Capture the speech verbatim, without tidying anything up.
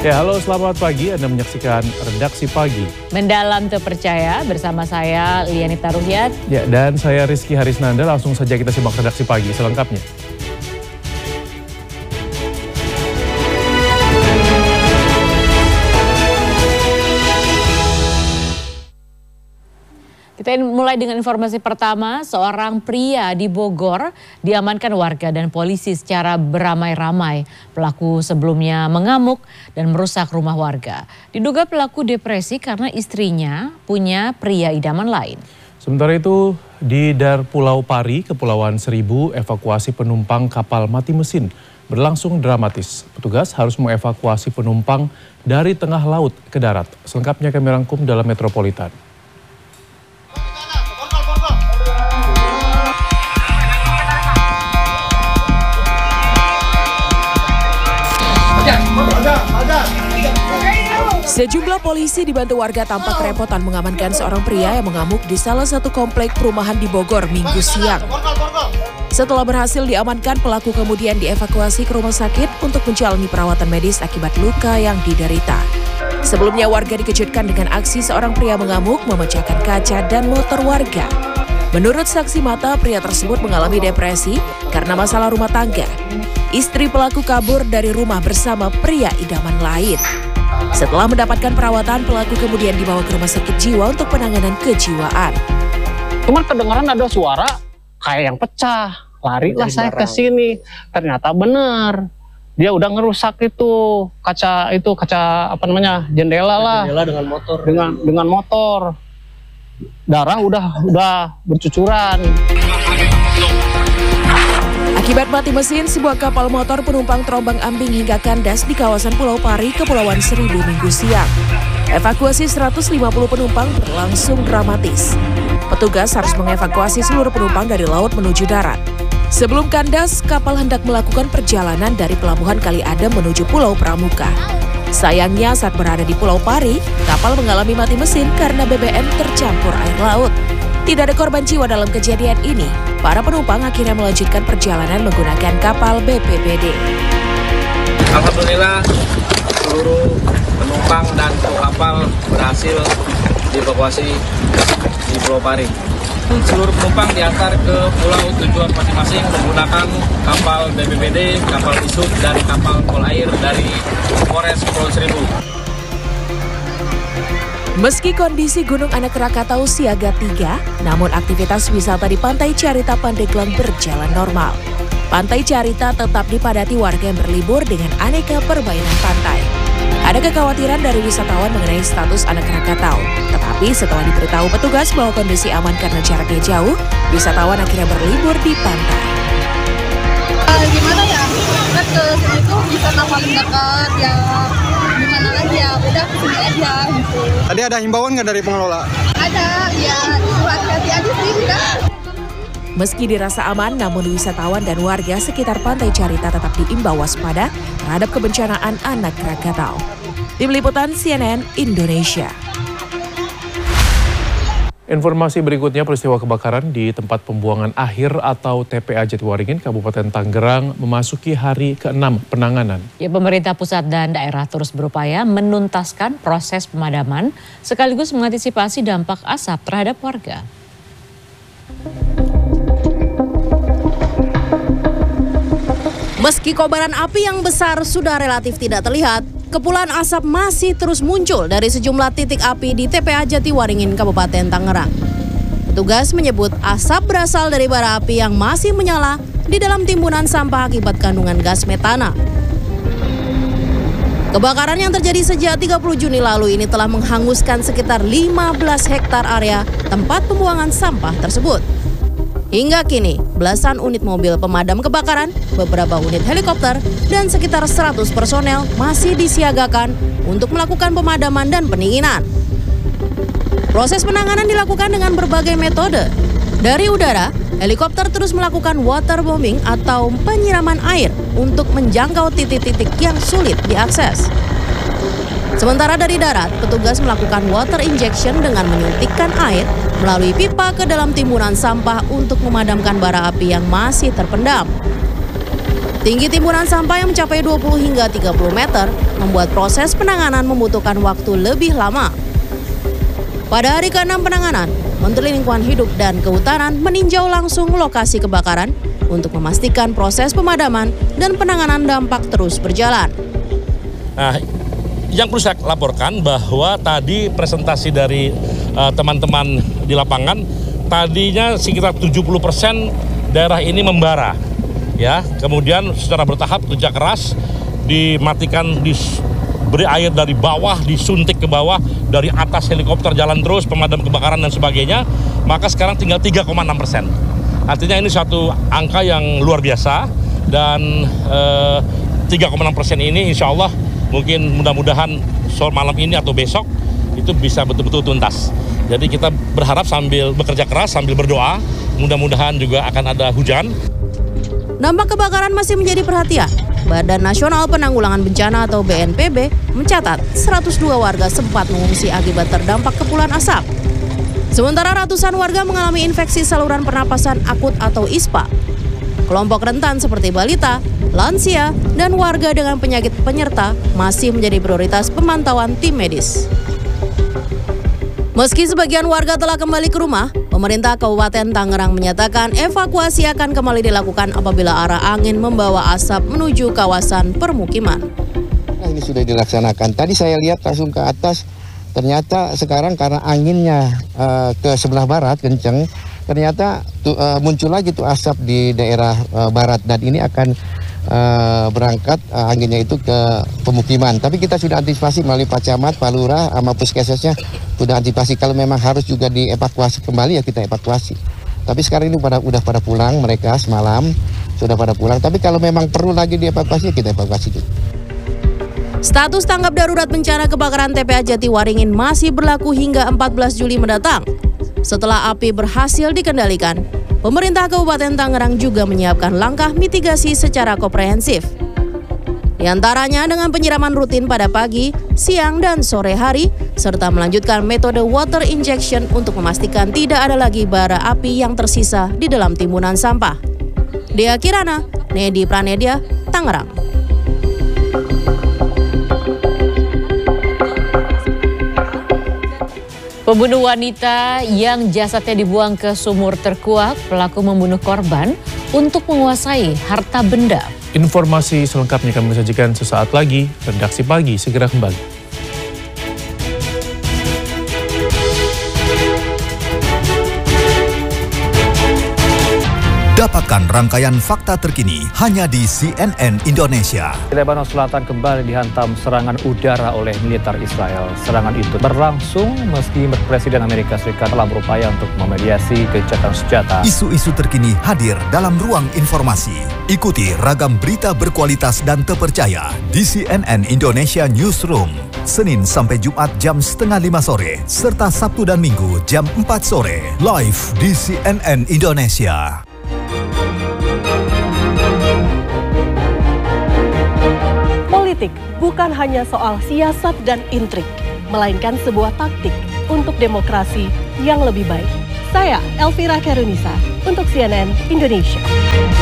Ya, halo selamat pagi. Anda menyaksikan Redaksi Pagi. Mendalam terpercaya bersama saya Lianita Ruhyat. Ya, dan saya Rizky Harisnanda. Langsung saja kita simak Redaksi Pagi selengkapnya. Kita mulai dengan informasi pertama, seorang pria di Bogor diamankan warga dan polisi secara beramai-ramai. Pelaku sebelumnya mengamuk dan merusak rumah warga. Diduga pelaku depresi karena istrinya punya pria idaman lain. Sementara itu di Dar Pulau Pari, Kepulauan Seribu, evakuasi penumpang kapal mati mesin berlangsung dramatis. Petugas harus mengevakuasi penumpang dari tengah laut ke darat. Selengkapnya kami rangkum dalam Metropolitan. Sejumlah polisi dibantu warga tampak kerepotan mengamankan seorang pria yang mengamuk di salah satu komplek perumahan di Bogor Minggu siang. Setelah berhasil diamankan, pelaku kemudian dievakuasi ke rumah sakit untuk menjalani perawatan medis akibat luka yang diderita. Sebelumnya warga dikejutkan dengan aksi seorang pria mengamuk memecahkan kaca dan motor warga. Menurut saksi mata, pria tersebut mengalami depresi karena masalah rumah tangga. Istri pelaku kabur dari rumah bersama pria idaman lain. Setelah mendapatkan perawatan, pelaku kemudian dibawa ke rumah sakit jiwa untuk penanganan kejiwaan. Cuman kedengaran ada suara kayak yang pecah. Larilah saya ke sini. Ternyata benar. Dia udah ngerusak itu kaca itu kaca apa namanya? jendela lah. Jendela dengan motor. Dengan dengan motor. Darah udah udah bercucuran. Akibat mati mesin, sebuah kapal motor penumpang terombang-ambing hingga kandas di kawasan Pulau Pari, Kepulauan Seribu Minggu siang. Evakuasi seratus lima puluh penumpang berlangsung dramatis. Petugas harus mengevakuasi seluruh penumpang dari laut menuju darat. Sebelum kandas, kapal hendak melakukan perjalanan dari Pelabuhan Kali Adem menuju Pulau Pramuka. Sayangnya saat berada di Pulau Pari, kapal mengalami mati mesin karena B B M tercampur air laut. Tidak ada korban jiwa dalam kejadian ini. Para penumpang akhirnya melanjutkan perjalanan menggunakan kapal B P B D. Alhamdulillah seluruh penumpang dan kru kapal berhasil dievakuasi di Pulau Pari. Seluruh penumpang diantar ke pulau tujuan masing-masing menggunakan kapal B P B D, kapal isuk, dan kapal polair dari Polres Kepulauan Seribu. Meski kondisi Gunung Anak Krakatau siaga tiga, namun aktivitas wisata di Pantai Carita Pandeglang berjalan normal. Pantai Carita tetap dipadati warga yang berlibur dengan aneka permainan pantai. Ada kekhawatiran dari wisatawan mengenai status Anak Krakatau, tetapi setelah diberitahu petugas bahwa kondisi aman karena jaraknya jauh, wisatawan akhirnya berlibur di pantai. Uh, gimana ya? Kan ke sini tuh wisata paling dekat ya. Gimana lagi ya, udah kesini aja gitu. Tadi ada himbauan nggak dari pengelola? Ada, ya itu hati-hati aja sih udah. Meski dirasa aman, namun wisatawan dan warga sekitar Pantai Carita tetap diimbau waspada terhadap kebencanaan Anak Krakatau. Tim Liputan C N N Indonesia. Informasi berikutnya, peristiwa kebakaran di tempat pembuangan akhir atau T P A Jatiwaringin, Kabupaten Tangerang memasuki hari keenam penanganan. Ya, pemerintah pusat dan daerah terus berupaya menuntaskan proses pemadaman sekaligus mengantisipasi dampak asap terhadap warga. Meski kobaran api yang besar sudah relatif tidak terlihat, kepulan asap masih terus muncul dari sejumlah titik api di T P A Jatiwaringin, Kabupaten Tangerang. Petugas menyebut asap berasal dari bara api yang masih menyala di dalam timbunan sampah akibat kandungan gas metana. Kebakaran yang terjadi sejak tiga puluh Juni lalu ini telah menghanguskan sekitar lima belas hektar area tempat pembuangan sampah tersebut. Hingga kini, belasan unit mobil pemadam kebakaran, beberapa unit helikopter, dan sekitar seratus personel masih disiagakan untuk melakukan pemadaman dan pendinginan. Proses penanganan dilakukan dengan berbagai metode. Dari udara, helikopter terus melakukan waterbombing atau penyiraman air untuk menjangkau titik-titik yang sulit diakses. Sementara dari darat, petugas melakukan water injection dengan menyuntikkan air melalui pipa ke dalam timbunan sampah untuk memadamkan bara api yang masih terpendam. Tinggi timbunan sampah yang mencapai dua puluh hingga tiga puluh meter membuat proses penanganan membutuhkan waktu lebih lama. Pada hari keenam penanganan, Menteri Lingkungan Hidup dan Kehutanan meninjau langsung lokasi kebakaran untuk memastikan proses pemadaman dan penanganan dampak terus berjalan. Nah, yang perlu saya laporkan bahwa tadi presentasi dari uh, teman-teman di lapangan, tadinya sekitar tujuh puluh persen daerah ini membara. Ya, kemudian secara bertahap kerja keras dimatikan, diberi air dari bawah, disuntik ke bawah, dari atas helikopter jalan terus, pemadam kebakaran dan sebagainya, maka sekarang tinggal tiga koma enam persen. Artinya ini suatu angka yang luar biasa dan eh, tiga koma enam persen ini insya Allah mungkin mudah-mudahan sore malam ini atau besok itu bisa betul-betul tuntas. Jadi kita berharap sambil bekerja keras, sambil berdoa, mudah-mudahan juga akan ada hujan. Dampak kebakaran masih menjadi perhatian. Badan Nasional Penanggulangan Bencana atau B N P B mencatat seratus dua warga sempat mengungsi akibat terdampak kepulan asap. Sementara ratusan warga mengalami infeksi saluran pernapasan akut atau I S P A. Kelompok rentan seperti balita, lansia, dan warga dengan penyakit penyerta masih menjadi prioritas pemantauan tim medis. Meski sebagian warga telah kembali ke rumah, pemerintah Kabupaten Tangerang menyatakan evakuasi akan kembali dilakukan apabila arah angin membawa asap menuju kawasan permukiman. Nah, ini sudah dilaksanakan. Tadi saya lihat langsung ke atas, ternyata sekarang karena anginnya uh, ke sebelah barat kenceng, ternyata tu, uh, muncul lagi tuh asap di daerah uh, barat dan ini akan uh, berangkat uh, anginnya itu ke pemukiman. Tapi kita sudah antisipasi melalui Pak Camat, Pak Lurah, sama Puskesmasnya sudah antisipasi. Kalau memang harus juga dievakuasi kembali ya kita evakuasi. Tapi sekarang ini pada udah pada pulang, mereka semalam sudah pada pulang. Tapi kalau memang perlu lagi dievakuasi kita evakuasi juga. Status tanggap darurat bencana kebakaran T P A Jatiwaringin masih berlaku hingga empat belas Juli mendatang. Setelah api berhasil dikendalikan, pemerintah Kabupaten Tangerang juga menyiapkan langkah mitigasi secara komprehensif. Di antaranya dengan penyiraman rutin pada pagi, siang, dan sore hari, serta melanjutkan metode water injection untuk memastikan tidak ada lagi bara api yang tersisa di dalam timbunan sampah. Dea Kirana, Nedi Pranedia, Tangerang. Pembunuh wanita yang jasadnya dibuang ke sumur terkuak, pelaku membunuh korban untuk menguasai harta benda. Informasi selengkapnya kami sajikan sesaat lagi. Redaksi Pagi segera kembali. Dapatkan rangkaian fakta terkini hanya di C N N Indonesia. Lebanon Selatan kembali dihantam serangan udara oleh militer Israel. Serangan itu berlangsung meski Presiden Amerika Serikat telah berupaya untuk memediasi gencatan senjata. Isu-isu terkini hadir dalam ruang informasi. Ikuti ragam berita berkualitas dan terpercaya di C N N Indonesia Newsroom. Senin sampai Jumat jam setengah lima sore, serta Sabtu dan Minggu jam empat sore. Live di C N N Indonesia. Politik bukan hanya soal siasat dan intrik, melainkan sebuah taktik untuk demokrasi yang lebih baik. Saya Elvira Karunisa untuk C N N Indonesia.